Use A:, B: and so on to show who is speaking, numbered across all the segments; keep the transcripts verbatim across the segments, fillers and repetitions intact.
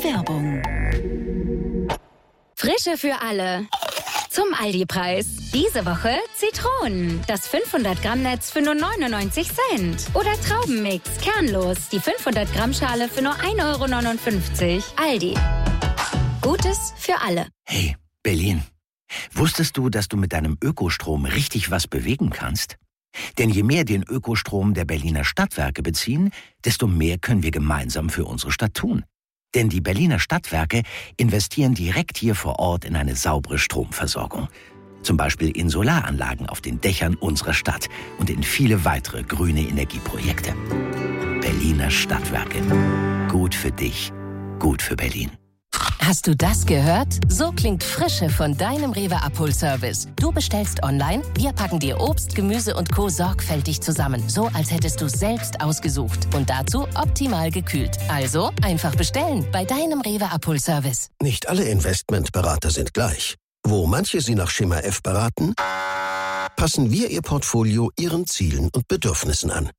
A: Werbung. Frische für alle. Zum Aldi-Preis. Diese Woche Zitronen. Das fünfhundert Gramm Netz für nur neunundneunzig Cent. Oder Traubenmix, kernlos. Die fünfhundert Gramm Schale für nur ein Euro neunundfünfzig. Aldi. Gutes für alle.
B: Hey, Berlin. Wusstest du, dass du mit deinem Ökostrom richtig was bewegen kannst? Denn je mehr den Ökostrom der Berliner Stadtwerke beziehen, desto mehr können wir gemeinsam für unsere Stadt tun. Denn die Berliner Stadtwerke investieren direkt hier vor Ort in eine saubere Stromversorgung. Zum Beispiel in Solaranlagen auf den Dächern unserer Stadt und in viele weitere grüne Energieprojekte. Berliner Stadtwerke. Gut für dich, gut für Berlin.
C: Hast du das gehört? So klingt Frische von deinem Rewe-Abholservice. Du bestellst online, wir packen dir Obst, Gemüse und Co. sorgfältig zusammen. So, als hättest du es selbst ausgesucht. Und dazu optimal gekühlt. Also einfach bestellen bei deinem Rewe-Abholservice.
D: Nicht alle Investmentberater sind gleich. Wo manche Sie nach Schema F beraten, passen wir Ihr Portfolio Ihren Zielen und Bedürfnissen an.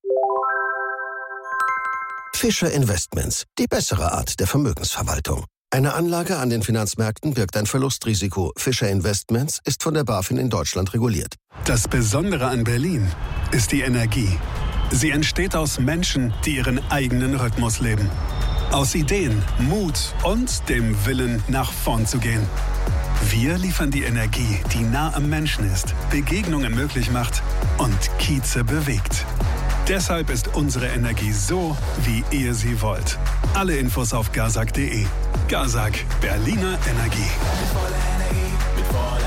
D: Fischer Investments, die bessere Art der Vermögensverwaltung. Eine Anlage an den Finanzmärkten birgt ein Verlustrisiko. Fischer Investments ist von der BaFin in Deutschland reguliert.
E: Das Besondere an Berlin ist die Energie. Sie entsteht aus Menschen, die ihren eigenen Rhythmus leben. Aus Ideen, Mut und dem Willen, nach vorn zu gehen. Wir liefern die Energie, die nah am Menschen ist, Begegnungen möglich macht und Kieze bewegt. Deshalb ist unsere Energie so, wie ihr sie wollt. Alle Infos auf gazak punkt de. Gazak, Berliner Energie.
F: Mit voller Energie, mit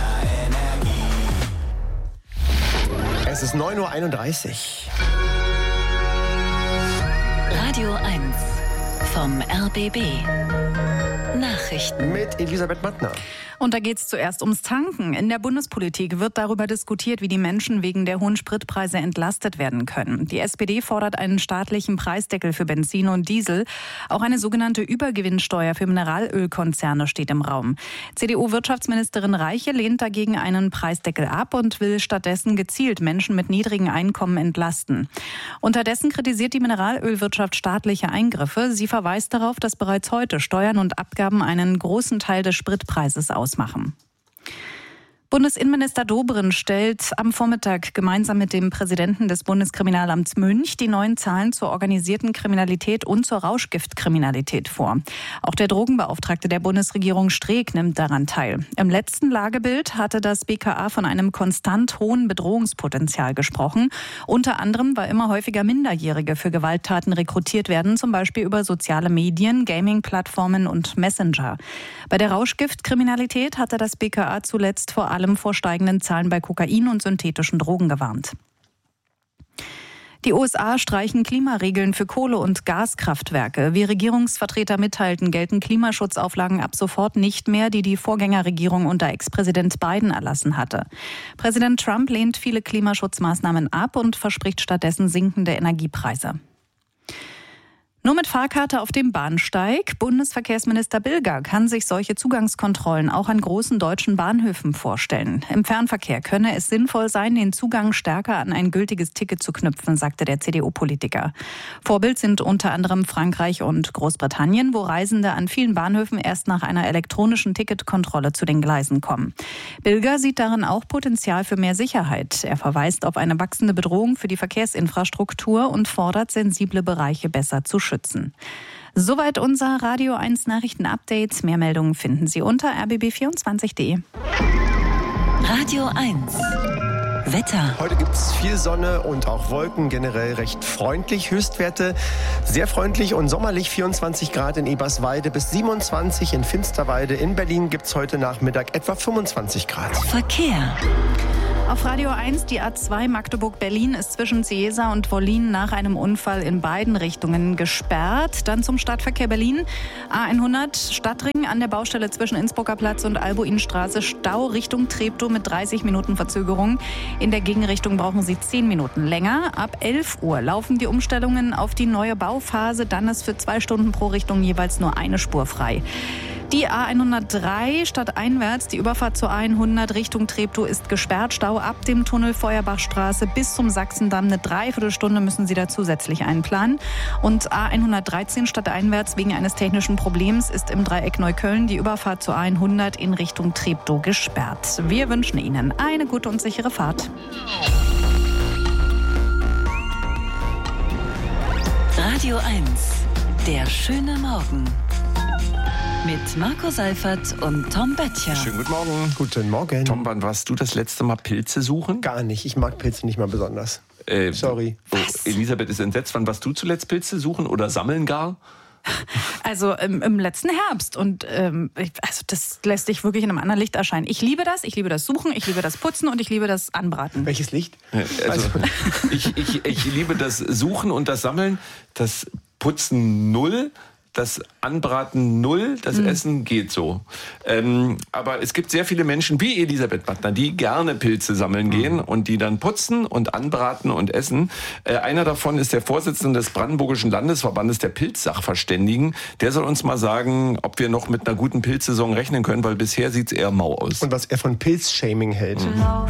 F: voller Energie.
G: Es ist neun Uhr einunddreißig.
A: Radio eins vom R B B. Nachrichten.
G: Mit Elisabeth Mattner.
H: Und da geht es zuerst ums Tanken. In der Bundespolitik wird darüber diskutiert, wie die Menschen wegen der hohen Spritpreise entlastet werden können. Die S P D fordert einen staatlichen Preisdeckel für Benzin und Diesel. Auch eine sogenannte Übergewinnsteuer für Mineralölkonzerne steht im Raum. C D U-Wirtschaftsministerin Reiche lehnt dagegen einen Preisdeckel ab und will stattdessen gezielt Menschen mit niedrigen Einkommen entlasten. Unterdessen kritisiert die Mineralölwirtschaft staatliche Eingriffe. Sie verweist darauf, dass bereits heute Steuern und Abgaben einen großen Teil des Spritpreises ausmachen. Bundesinnenminister Dobrindt stellt am Vormittag gemeinsam mit dem Präsidenten des Bundeskriminalamts Münch die neuen Zahlen zur organisierten Kriminalität und zur Rauschgiftkriminalität vor. Auch der Drogenbeauftragte der Bundesregierung Streeck nimmt daran teil. Im letzten Lagebild hatte das B K A von einem konstant hohen Bedrohungspotenzial gesprochen. Unter anderem, weil immer häufiger Minderjährige für Gewalttaten rekrutiert werden, zum Beispiel über soziale Medien, Gaming-Plattformen und Messenger. Bei der Rauschgiftkriminalität hatte das B K A zuletzt vor allem vor steigenden Zahlen bei Kokain und synthetischen Drogen gewarnt. Die U S A streichen Klimaregeln für Kohle- und Gaskraftwerke. Wie Regierungsvertreter mitteilten, gelten Klimaschutzauflagen ab sofort nicht mehr, die die Vorgängerregierung unter Ex-Präsident Biden erlassen hatte. Präsident Trump lehnt viele Klimaschutzmaßnahmen ab und verspricht stattdessen sinkende Energiepreise. Nur mit Fahrkarte auf dem Bahnsteig. Bundesverkehrsminister Bilger kann sich solche Zugangskontrollen auch an großen deutschen Bahnhöfen vorstellen. Im Fernverkehr könne es sinnvoll sein, den Zugang stärker an ein gültiges Ticket zu knüpfen, sagte der C D U-Politiker. Vorbild sind unter anderem Frankreich und Großbritannien, wo Reisende an vielen Bahnhöfen erst nach einer elektronischen Ticketkontrolle zu den Gleisen kommen. Bilger sieht darin auch Potenzial für mehr Sicherheit. Er verweist auf eine wachsende Bedrohung für die Verkehrsinfrastruktur und fordert, sensible Bereiche besser zu schützen. Soweit unser Radio eins Nachrichten-Update. Mehr Meldungen finden Sie unter r b b vierundzwanzig punkt de.
A: Radio eins. Wetter.
G: Heute gibt es viel Sonne und auch Wolken, generell recht freundlich. Höchstwerte sehr freundlich und sommerlich, vierundzwanzig Grad in Eberswalde bis siebenundzwanzig in Finsterwalde. In Berlin gibt es heute Nachmittag etwa fünfundzwanzig Grad.
A: Verkehr.
H: Auf Radio eins, die A zwei Magdeburg-Berlin ist zwischen Ciesa und Wollin nach einem Unfall in beiden Richtungen gesperrt. Dann zum Stadtverkehr Berlin. A hundert Stadtring an der Baustelle zwischen Innsbrucker Platz und Albuinstraße. Stau Richtung Treptow mit dreißig Minuten Verzögerung. In der Gegenrichtung brauchen Sie zehn Minuten länger. Ab elf Uhr laufen die Umstellungen auf die neue Bauphase. Dann ist für zwei Stunden pro Richtung jeweils nur eine Spur frei. Die A hundertdrei stadteinwärts, die Überfahrt zur A hundert Richtung Treptow ist gesperrt. Stau ab dem Tunnel Feuerbachstraße bis zum Sachsendamm. Eine Dreiviertelstunde müssen Sie da zusätzlich einplanen. Und A hundertdreizehn stadteinwärts wegen eines technischen Problems ist im Dreieck Neukölln die Überfahrt zur A hundert in Richtung Treptow gesperrt. Wir wünschen Ihnen eine gute und sichere Fahrt.
I: Radio eins, der schöne Morgen. Mit Marco Seifert und Tom Böttcher.
J: Schönen guten Morgen.
G: Guten Morgen.
J: Tom, wann warst du das letzte Mal Pilze suchen?
G: Gar nicht. Ich mag Pilze nicht mal besonders.
J: Äh,
G: Sorry.
J: Oh, Elisabeth ist entsetzt. Wann warst du zuletzt Pilze suchen oder sammeln gar?
H: Also im, im letzten Herbst. Und ähm, ich, also das lässt sich wirklich in einem anderen Licht erscheinen. Ich liebe das. Ich liebe das Suchen, ich liebe das Putzen und ich liebe das Anbraten.
G: Welches Licht?
J: Also, ich, ich, ich liebe das Suchen und das Sammeln. Das Putzen null. Das Anbraten null, das mhm. Essen geht so. Ähm, aber es gibt sehr viele Menschen wie Elisabeth Battner, die gerne Pilze sammeln gehen und die dann putzen und anbraten und essen. Äh, einer davon ist der Vorsitzende des Brandenburgischen Landesverbandes der Pilzsachverständigen. Der soll uns mal sagen, ob wir noch mit einer guten Pilzsaison rechnen können, weil bisher sieht es eher mau aus.
G: Und was er von Pilzshaming hält.
J: Mhm.